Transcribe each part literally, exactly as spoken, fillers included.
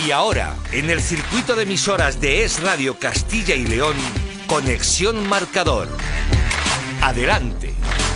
Y ahora, en el circuito de emisoras de Es Radio Castilla y León, Conexión Marcador. Adelante.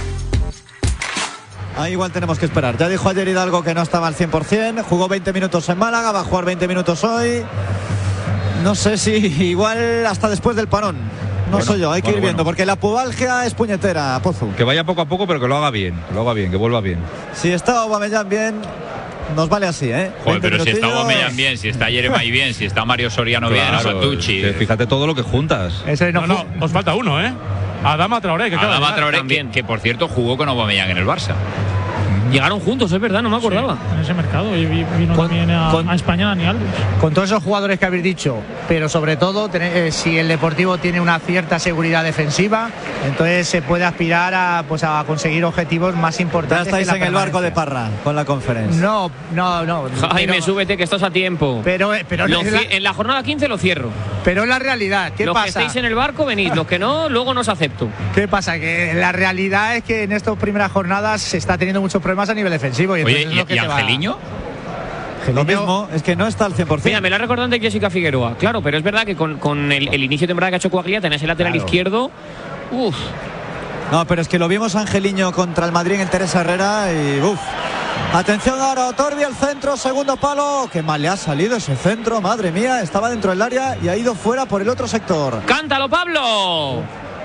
Ahí igual tenemos que esperar. Ya dijo ayer Hidalgo que no estaba al cien por cien. Jugó veinte minutos en Málaga, va a jugar veinte minutos hoy. No sé si igual hasta después del parón. No bueno, soy yo, hay que bueno, ir viendo, bueno. Porque la pubalgia es puñetera, Pozu. Que vaya poco a poco, pero que lo haga bien, que lo haga bien, que vuelva bien. Si está Aubameyang bien, nos vale así, ¿eh? Joder, pero si está Aubameyang bien, si está Yeremay bien, si está Mario Soriano claro, bien, Santucci. Fíjate todo lo que juntas. Ese no, no, no, os falta uno, ¿eh? Adama Traoré, que Adama Traoré, que, que por cierto jugó con Aubameyang en el Barça. Llegaron juntos, es verdad, no me acordaba. Sí, en ese mercado y vino con, también a, con, a España Dani Alves. Con todos esos jugadores que habéis dicho, pero sobre todo tener, eh, si el Deportivo tiene una cierta seguridad defensiva, entonces se puede aspirar a, pues, a conseguir objetivos más importantes. Ya estáis en el barco de Parra con la conferencia. No, no, no. Jaime, pero, súbete que estás a tiempo. Pero, pero lo, la, en la jornada quince lo cierro. Pero es la realidad. ¿Qué los pasa? Los que estéis en el barco venid, los que no, luego nos acepto. ¿Qué pasa? Que la realidad es que en estas primeras jornadas se está teniendo muchos problemas a nivel defensivo. Y Oye, ¿y, es lo que ¿y Angeliño? Lo mismo, es que no está al cien por cien. Mira, me la recordan de Jessica Figueroa. Claro, pero es verdad que con, con el, el inicio de temporada que ha hecho Coagliata tenés el lateral claro. izquierdo. Uff. No, pero es que lo vimos a Angeliño contra el Madrid en Teresa Herrera y uff. Atención ahora, Otorbi, el centro, segundo palo. Qué mal le ha salido ese centro, madre mía. Estaba dentro del área y ha ido fuera por el otro sector. ¡Cántalo, Pablo!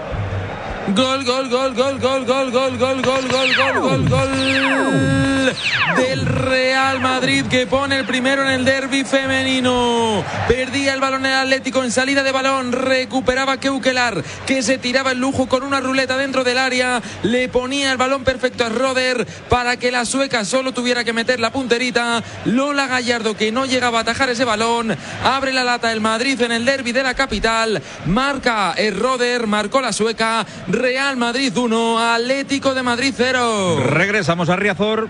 Gol, gol, gol, gol, gol, gol, gol, gol, gol, gol, gol, gol, gol del Real Madrid, que pone el primero en el derbi femenino. Perdía el balón el Atlético en salida de balón, recuperaba Keukelar, que se tiraba el lujo con una ruleta dentro del área, le ponía el balón perfecto a Roder para que la sueca solo tuviera que meter la punterita. Lola Gallardo, que no llegaba a atajar ese balón, abre la lata el Madrid en el derbi de la capital, marca el Roder, marcó la sueca. Real Madrid uno, Atlético de Madrid cero. Regresamos a Riazor.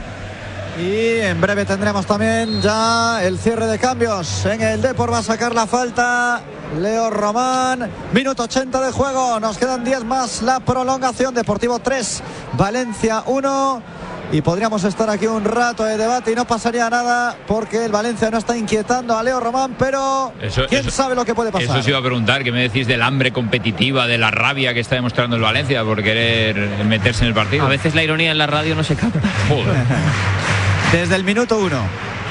Y en breve tendremos también ya el cierre de cambios. En el Depor va a sacar la falta Leo Román. Minuto ochenta de juego. Nos quedan diez más. La prolongación. Deportivo tres, Valencia uno. Y podríamos estar aquí un rato de debate y no pasaría nada porque el Valencia no está inquietando a Leo Román, pero eso, quién eso, sabe lo que puede pasar. Eso os iba a preguntar, ¿qué me decís del hambre competitiva, de la rabia que está demostrando el Valencia por querer meterse en el partido? A veces la ironía en la radio no se capta. Joder. Desde el minuto uno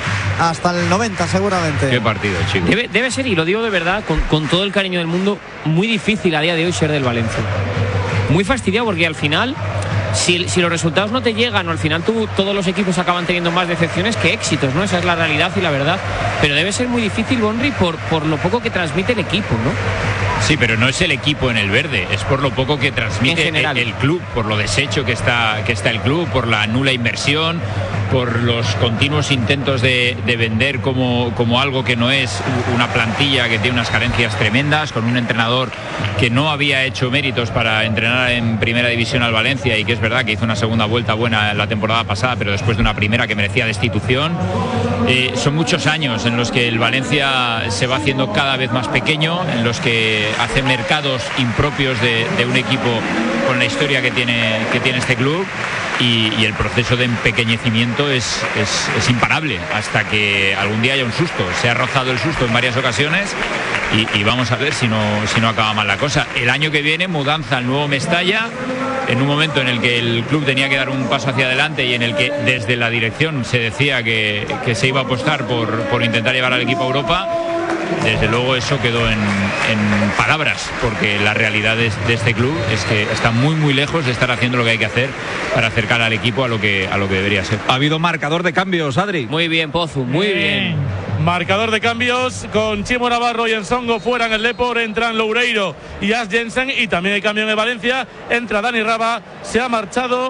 hasta el noventa seguramente. Qué partido, chicos. Debe, debe ser, y lo digo de verdad, con, con todo el cariño del mundo, muy difícil a día de hoy ser del Valencia. Muy fastidiado porque al final... Si, si los resultados no te llegan o al final tú, todos los equipos acaban teniendo más decepciones que éxitos, ¿no? Esa es la realidad y la verdad. Pero debe ser muy difícil, Bonri, por, por lo poco que transmite el equipo, ¿no? Sí, pero no es el equipo en el verde, es por lo poco que transmite el, el club, por lo deshecho que está, que está el club, por la nula inversión, por los continuos intentos de, de vender como, como algo que no es una plantilla que tiene unas carencias tremendas, con un entrenador que no había hecho méritos para entrenar en primera división al Valencia y que es verdad que hizo una segunda vuelta buena la temporada pasada, pero después de una primera que merecía destitución. Eh, son muchos años en los que el Valencia se va haciendo cada vez más pequeño, en los que hace mercados impropios de, de un equipo con la historia que tiene, que tiene este club y, y el proceso de empequeñecimiento es, es, es imparable hasta que algún día haya un susto. Se ha rozado el susto en varias ocasiones y, y vamos a ver si no, si no acaba mal la cosa. El año que viene mudanza al nuevo Mestalla, en un momento en el que el club tenía que dar un paso hacia adelante y en el que desde la dirección se decía que, que se iba a apostar por, por intentar llevar al equipo a Europa. Desde luego eso quedó en, en palabras, porque la realidad de, de este club es que está muy muy lejos de estar haciendo lo que hay que hacer para acercar al equipo a lo que, a lo que debería ser. Ha habido marcador de cambios, Adri. Muy bien, Pozu, muy bien. bien. Marcador de cambios con Chimo Navarro y Ensongo fuera en el Depor, entran Loureiro y As Jensen, y también hay cambio en el Valencia, entra Dani Raba, se ha marchado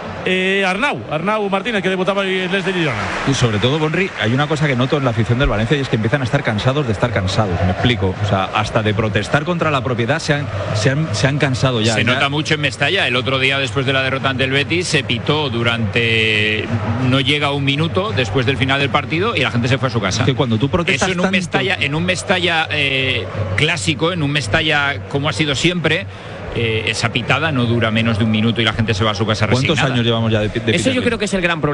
Eh, Arnau, Arnau Martínez, que debutaba desde Girona. Y sobre todo, Bonri, hay una cosa que noto en la afición del Valencia y es que empiezan a estar cansados de estar cansados, me explico. O sea, hasta de protestar contra la propiedad se han, se han, se han cansado ya. Se ya. nota mucho en Mestalla. El otro día, después de la derrota ante el Betis, se pitó durante... no llega un minuto después del final del partido y la gente se fue a su casa. Es que cuando tú protestas Eso en un tanto... Mestalla, en un Mestalla eh, clásico, en un Mestalla como ha sido siempre... Eh, esa pitada no dura menos de un minuto y la gente se va a su casa resignada. ¿Cuántos años llevamos ya de, de Eso yo creo que es el gran problema.